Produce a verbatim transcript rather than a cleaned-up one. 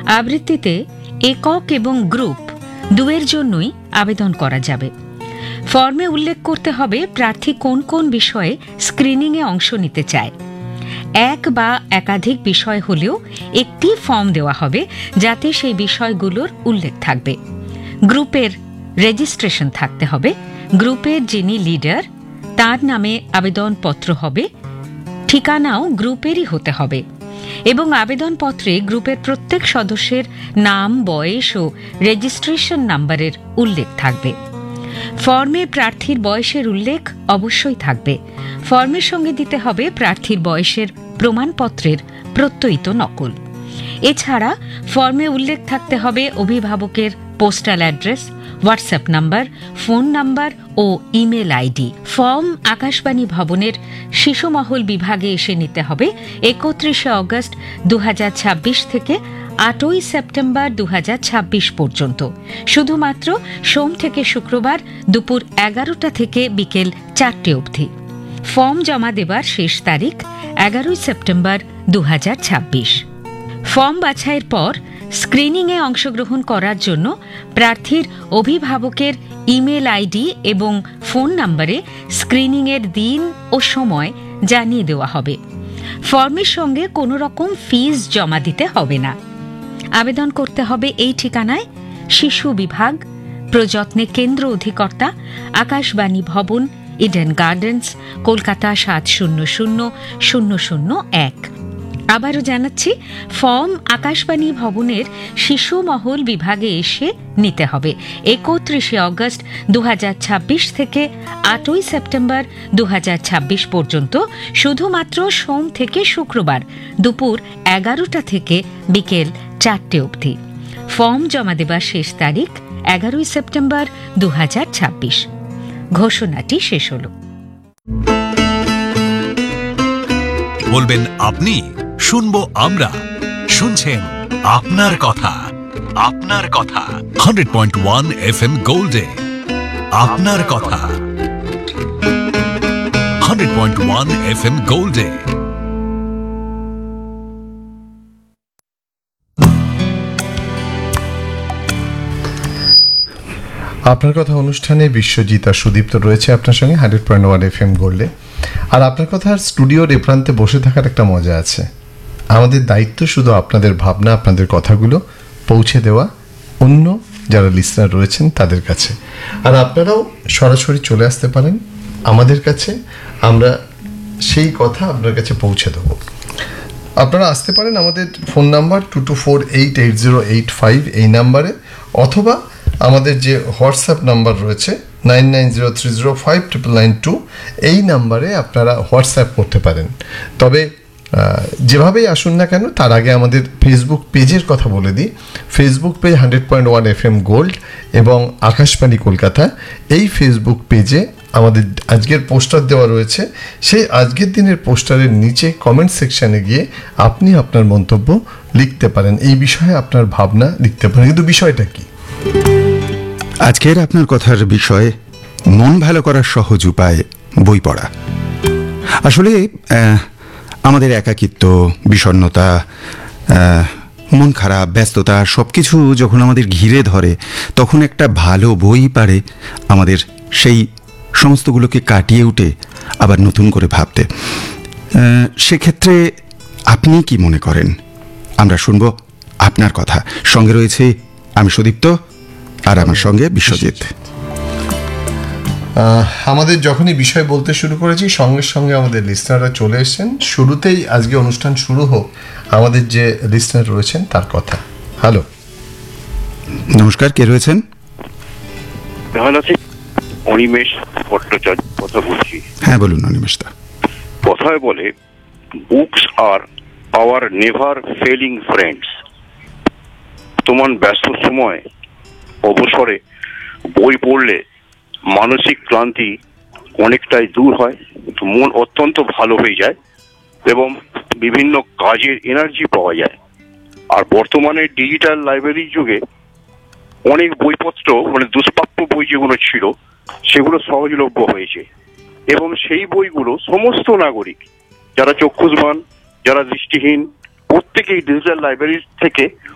আবৃত্তিতে একক এবং গ্রুপ দুয়ের জন্যই আবেদন করা যাবে। ফর্মে উল্লেখ করতে হবে প্রার্থী কোন কোন বিষয়ে স্ক্রিনিংয়ে অংশ নিতে চায়। এক বা একাধিক বিষয় হলেও একটি ফর্ম দেওয়া হবে যাতে সেই বিষয়গুলোর উল্লেখ থাকবে। গ্রুপের রেজিস্ট্রেশন থাকতে হবে। গ্রুপের যিনি লিডার তার নামে আবেদনপত্র হবে। ঠিকানাও গ্রুপেরই হতে হবে এবং আবেদনপত্রে গ্রুপের প্রত্যেক সদস্যের নাম, বয়স ও রেজিস্ট্রেশন নাম্বারের উল্লেখ থাকবে। ফর্মে প্রার্থীর বয়সের উল্লেখ অবশ্যই থাকবে। ফর্মের সঙ্গে দিতে হবে প্রার্থীর বয়সের প্রমাণপত্রের প্রত্যয়িত নকল। এছাড়া ফর্মে উল্লেখ থাকতে হবে অভিভাবকের postal address, WhatsApp number, phone number ও ইমেল আইডি। ফর্ম আকাশবাণী ভবনের শিশুমহল বিভাগে এসে নিতে হবে একত্রিশে অগস্ট দু হাজার ছাব্বিশ থেকে আটই সেপ্টেম্বর দু হাজার ছাব্বিশ পর্যন্ত, শুধুমাত্র সোম থেকে শুক্রবার দুপুর এগারোটা থেকে বিকেল চারটে অবধি। ফর্ম জমা দেবার শেষ তারিখ এগারোই সেপ্টেম্বর দু হাজার ছাব্বিশ। ফর্ম বাছাইয়ের পর স্ক্রিনিংয়ে অংশগ্রহণ করার জন্য প্রার্থীর অভিভাবকের ইমেল আইডি এবং ফোন নম্বরে স্ক্রিনিংয়ের দিন ও সময় জানিয়ে দেওয়া হবে। ফর্মের সঙ্গে কোনো রকম ফিস জমা দিতে হবে না। আবেদন করতে হবে এই ঠিকানায়: শিশু বিভাগ, প্রযত্নে কেন্দ্র অধিকর্তা, আকাশবাণী ভবন, ইডেন গার্ডেন্স, কলকাতা সাত শূন্য শূন্য শূন্য শূন্য এক। আবারও জানাচ্ছি, ফর্ম আকাশবাণী ভবনের শিশু মহল বিভাগে এসে নিতে হবে একত্রিশে অগস্ট দু হাজার ছাব্বিশ থেকে আটই সেপ্টেম্বর দু হাজার ছাব্বিশ পর্যন্ত, শুধুমাত্র সোম থেকে শুক্রবার দুপুর এগারোটা থেকে বিকেল চারটে অবধি। ফর্ম জমা দেবার শেষ তারিখ এগারোই সেপ্টেম্বর দু হাজার ছাব্বিশ। ঘোষণাটি শেষ হল। বলবেন আপনি, শুনবো আমরা। শুনছেন আপনার কথা, আপনার কথা hundred point one F M গোল্ডে। আপনার কথা hundred point one F M গোল্ডে। আপনার কথা অনুষ্ঠানে বিশ্বজিৎ আর সুদীপ্ত রয়েছে আপনার সঙ্গে hundred point one F M গোল্ডে। আর আপনার কথার স্টুডিওর এ প্রান্তে বসে থাকার একটা মজা আছে। আমাদের দায়িত্ব শুধু আপনাদের ভাবনা, আপনাদের কথাগুলো পৌঁছে দেওয়া অন্য যারা লিসনার রয়েছেন তাদের কাছে। আর আপনারাও সরাসরি চলে আসতে পারেন আমাদের কাছে, আমরা সেই কথা আপনার কাছে পৌঁছে দেবো। আপনারা আসতে পারেন আমাদের phone number two two four eight eight zero eight five এই নাম্বারে, অথবা আমাদের যে হোয়াটসঅ্যাপ নাম্বার রয়েছে nine nine zero three zero five triple nine two, এই নাম্বারে আপনারা হোয়াটসঅ্যাপ করতে পারেন। তবে যেভাবেই আসুন না কেন, তার আগে আমাদের ফেসবুক পেজের কথা বলে দিই। Facebook page hundred point one F M gold এবং আকাশবাণী কলকাতা, এই ফেসবুক পেজে আমাদের আজকের পোস্টার দেওয়া রয়েছে। সেই আজকের দিনের পোস্টারের নিচে কমেন্ট সেকশানে গিয়ে আপনি আপনার মন্তব্য লিখতে পারেন, এই বিষয়ে আপনার ভাবনা লিখতে পারেন। কিন্তু বিষয়টা কি? আজকের আপনার কথার বিষয় মন ভালো করার সহজ উপায় বই পড়া। আসলে আমাদের একাকিত্ব, বিষণ্ণতা, মন খারাপ, ব্যস্ততা সব কিছু যখন আমাদের ঘিরে ধরে, তখন একটা ভালো বই পারে আমাদের সেই সমস্তগুলোকে কাটিয়ে উঠে আবার নতুন করে ভাবতে। সেক্ষেত্রে আপনি কি মনে করেন? আমরা শুনব আপনার কথা। সঙ্গে রয়েছে আমি সুদীপ্ত আর আমার সঙ্গে বিশ্বজিৎ। আমাদের যখনই বিষয় বলতে শুরু করেছি, সঙ্গে সঙ্গে আমাদের লিসনাররা চলে এসেছেন। শুরুতেই আজকে অনুষ্ঠান শুরু হোক আমাদের যে লিসনার রয়েছেন তার কথা। হ্যালো, নমস্কার, কে রয়েছেন? ভালো আছি, অনিমেষ ভট্টাচার্য কথা বলছি। হ্যাঁ বলুন অনিমেষ দা। কথায় বলে, books are hour never felling friends. বর্তমান ব্যস্ত সময় অবসরে বই পড়লে মানসিক ক্লান্তি অনেকটাই দূর হয়, মন অত্যন্ত ভালো হয়ে যায় এবং বিভিন্ন কাজের এনার্জি পাওয়া যায়। আর বর্তমানে ডিজিটাল লাইব্রেরির যুগে অনেক বইপত্র, মানে দুষ্প্রাপ্য বই যেগুলো ছিল সেগুলো সহজলভ্য হয়েছে এবং সেই বইগুলো সমস্ত নাগরিক, যারা চক্ষুষ্মান, যারা দৃষ্টিহীন, প্রত্যেকেই ডিজিটাল লাইব্রেরি থেকে